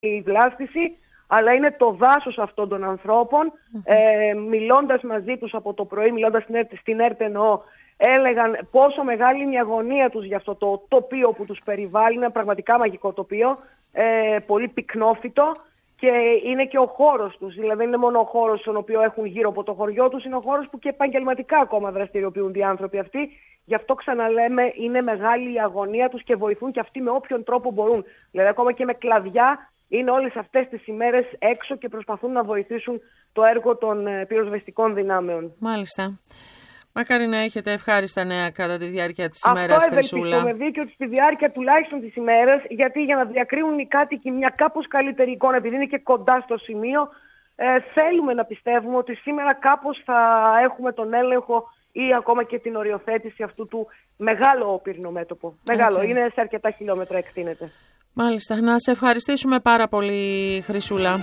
η βλάστηση, αλλά είναι το δάσος αυτών των ανθρώπων. Μιλώντας μαζί τους από το πρωί, μιλώντας στην ΕΡΤ εννοώ, έλεγαν πόσο μεγάλη είναι η αγωνία τους για αυτό το τοπίο που τους περιβάλλει. Είναι πραγματικά μαγικό τοπίο, πολύ πυκνόφυτο, και είναι και ο χώρος τους. Δηλαδή δεν είναι μόνο ο χώρος στον οποίο έχουν γύρω από το χωριό τους, είναι ο χώρος που και επαγγελματικά ακόμα δραστηριοποιούνται οι άνθρωποι αυτοί. Γι' αυτό ξαναλέμε, είναι μεγάλη η αγωνία τους και βοηθούν και αυτοί με όποιον τρόπο μπορούν. Δηλαδή ακόμα και με κλαδιά είναι όλες αυτές τις ημέρες έξω και προσπαθούν να βοηθήσουν το έργο των πυροσβεστικών δυνάμεων. Μάλιστα. Μακάρι να έχετε ευχάριστα νέα κατά τη διάρκεια της ημέρας, Αυτό Χρυσούλα. ευελπιστούμε, Βίκη, ότι στη διάρκεια τουλάχιστον της ημέρας, γιατί για να διακρίνουν οι κάτοικοι μια κάπως καλύτερη εικόνα, επειδή είναι και κοντά στο σημείο, θέλουμε να πιστεύουμε ότι σήμερα κάπως θα έχουμε τον έλεγχο ή ακόμα και την οριοθέτηση αυτού του μεγάλου πυρηνομέτωπου. Μεγάλο, είναι σε αρκετά χιλιόμετρα εκτείνεται. Μάλιστα, να σε ευχαριστήσουμε πάρα πολύ, Χρυσούλα.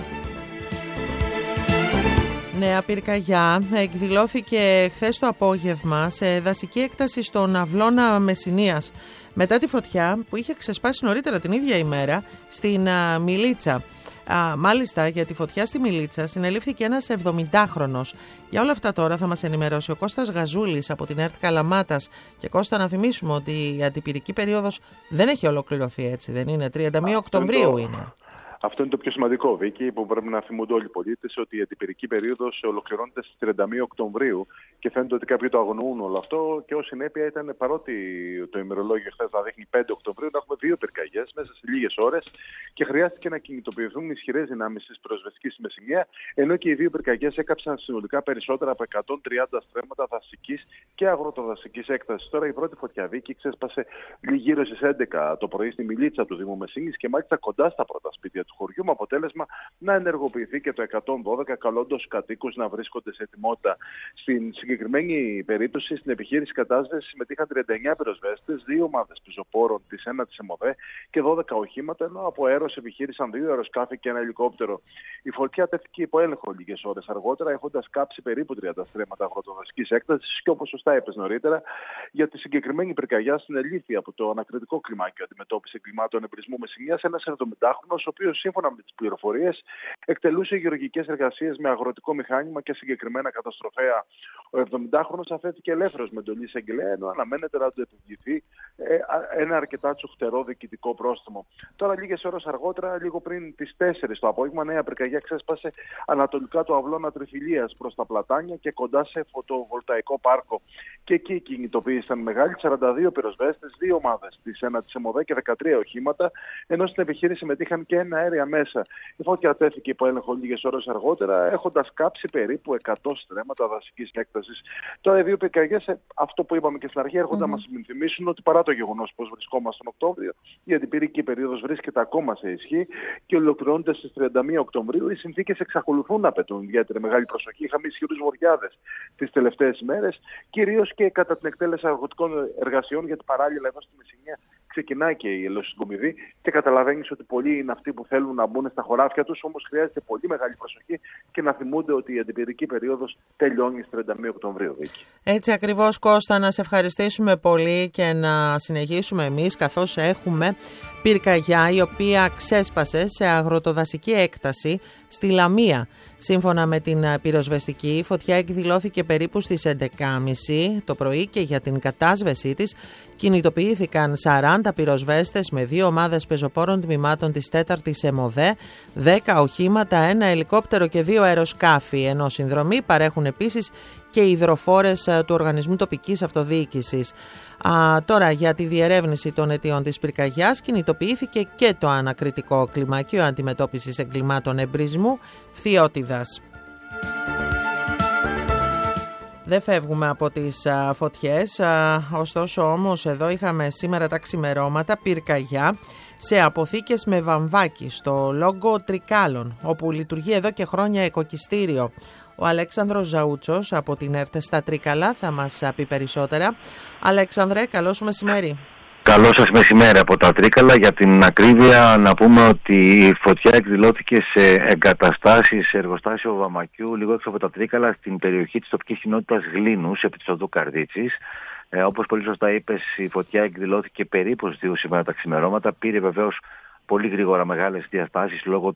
Νέα πυρκαγιά εκδηλώθηκε χθες το απόγευμα σε δασική έκταση στον Αυλώνα Μεσσηνίας μετά τη φωτιά που είχε ξεσπάσει νωρίτερα την ίδια ημέρα στην Μιλίτσα. Μάλιστα, για τη φωτιά στη Μιλίτσα συνελήφθηκε ένας 70χρονος. Για όλα αυτά τώρα θα μας ενημερώσει ο Κώστας Γαζούλης από την ΕΡΤ Καλαμάτας. Και Κώστα, να θυμίσουμε ότι η αντιπυρική περίοδος δεν έχει ολοκληρωθεί, έτσι δεν είναι? 31 Οκτωβρίου είναι. Αυτό είναι το πιο σημαντικό, Βίκη, που πρέπει να θυμούνται όλοι οι πολίτες, ότι η αντιπυρική περίοδος ολοκληρώνεται στις 31 Οκτωβρίου και φαίνεται ότι κάποιοι το αγνοούν όλο αυτό. Και ως συνέπεια ήταν, παρότι το ημερολόγιο χθες να δείχνει 5 Οκτωβρίου, να έχουμε 2 πυρκαγιές μέσα σε λίγες ώρες και χρειάστηκε να κινητοποιηθούν ισχυρές δυνάμεις της πυροσβεστικής στη Μεσσηνία, ενώ και οι 2 πυρκαγιές έκαψαν συνολικά περισσότερα από 130 στρέμματα δασικής και αγροτοδασικής έκτασης. Τώρα η πρώτη φωτιά, Βίκη, ξέσπασε γύρω στις 11 το πρωί στη Μιλίτσα του Δήμου Μεσσηνίας και μάλιστα κοντά στα πρώτα σπίτια του χωριού, με αποτέλεσμα να ενεργοποιηθεί και το 112, καλώντας κατοίκους να βρίσκονται σε ετοιμότητα. Στην συγκεκριμένη περίπτωση, στην επιχείρηση κατάσβεσης συμμετείχαν 39 πυροσβέστες, 2 ομάδες πεζοπόρων της ΕΝΑ της ΕΜΟΔΕ και 12 οχήματα, ενώ από αέρος επιχείρησαν 2 αεροσκάφη και ένα ελικόπτερο. Η φωτιά τέθηκε υπό έλεγχο λίγες ώρες αργότερα, έχοντας κάψει περίπου 30 στρέμματα αγροτοδασικής έκτασης και, όπως σωστά είπες νωρίτερα, για τη συγκεκριμένη πυρκαγιά συνελήφθη από το ανακριτικό κλιμάκιο αντιμετώπιση εγκλημάτων εμπρισμού Μεσσηνίας ένας 70χρονος, ο οποίος σύμφωνα με τις πληροφορίες εκτελούσε γεωργικές εργασίες με αγροτικό μηχάνημα και συγκεκριμένα καταστροφέα. Ο 70χρονος αφέθηκε ελεύθερος με εντολή εισαγγελέα, ενώ αναμένεται να του επιβληθεί ένα αρκετά τσουχτερό διοικητικό πρόστιμο. Τώρα, λίγες ώρες αργότερα, λίγο πριν τις 4 το απόγευμα, νέα πυρκαγιά ξέσπασε ανατολικά του Αυλώνα Τριφυλίας προς τα Πλατάνια και κοντά σε φωτοβολταϊκό πάρκο. Και εκεί κινητοποίησαν μεγάλοι 42 πυροσβέστες, 2 ομάδες της ΕΝΑ της ΕΜΟΔΕ και 13 οχήματα, ενώ στην επιχείρηση συμμετείχαν και ένα αέρια μέσα. Η φώτια τέθηκε υπό έλεγχο λίγες ώρες αργότερα, έχοντας κάψει περίπου 100 στρέμματα δασικής έκτασης. Τώρα, οι 2 πυρκαγιές, αυτό που είπαμε και στην αρχή, έρχονται να μας θυμίσουν ότι παρά το γεγονός πως βρισκόμαστε τον Οκτώβριο, η αντιπυρική περίοδος βρίσκεται ακόμα σε ισχύ και ολοκληρώνεται στις 31 Οκτωβρίου. Οι συνθήκες εξακολουθούν να απαιτούν ιδιαίτερη μεγάλη προσοχή. Είχαμε ισχυρούς βοριάδες τις τελευταίες ημέρες, κυρίως και κατά την εκτέλεση αγροτικών εργασιών, γιατί παράλληλα εδώ στη Μεσσηνία ξεκινάει και η ελαιοσυγκομιδή και καταλαβαίνεις ότι πολλοί είναι αυτοί που θέλουν να μπουν στα χωράφια τους, όμως χρειάζεται πολύ μεγάλη προσοχή και να θυμούνται ότι η αντιπυρική περίοδος τελειώνει στις 31 Οκτωβρίου. Έτσι ακριβώς, Κώστα, να σε ευχαριστήσουμε πολύ και να συνεχίσουμε εμείς, καθώς έχουμε πυρκαγιά η οποία ξέσπασε σε αγροτοδασική έκταση στη Λαμία. Σύμφωνα με την πυροσβεστική, η φωτιά εκδηλώθηκε περίπου στις 11.30 το πρωί και για την κατάσβεσή της κινητοποιήθηκαν 40 πυροσβέστες με 2 ομάδες πεζοπόρων τμήματων της 4ης ΕΜΟΔΕ, 10 οχήματα, ένα ελικόπτερο και 2 αεροσκάφη, ενώ συνδρομή παρέχουν επίσης και οι υδροφόρες του Οργανισμού Τοπικής Αυτοδιοίκησης. Τώρα, για τη διερεύνηση των αιτιών της πυρκαγιάς κινητοποιήθηκε και το ανακριτικό κλιμάκιο αντιμετώπισης εγκλημάτων εμπρισμού Φθιώτιδας. Δεν φεύγουμε από τις φωτιές, ωστόσο όμως εδώ είχαμε σήμερα τα ξημερώματα πυρκαγιά σε αποθήκες με βαμβάκι στο Λόγκο Τρικάλων, όπου λειτουργεί εδώ και χρόνια οικοκυστήριο. Ο Αλέξανδρος Ζαούτσος από την ΕΡΤ στα Τρίκαλα θα μας πει περισσότερα. Αλέξανδρε, καλό σου μεσημέρι. Καλό σας μεσημέρι από τα Τρίκαλα. Για την ακρίβεια να πούμε ότι η φωτιά εκδηλώθηκε σε εγκαταστάσεις, σε εργοστάσιο βαμακιού λίγο έξω από τα Τρίκαλα στην περιοχή της τοπικής κοινότητας Γλίνους επί της οδού Καρδίτσης. Όπως πολύ σωστά είπες, η φωτιά εκδηλώθηκε περίπου στις 2 σήμερα τα ξημερώματα. Πήρε βεβαίως πολύ γρήγορα μεγάλες διαστάσεις λόγω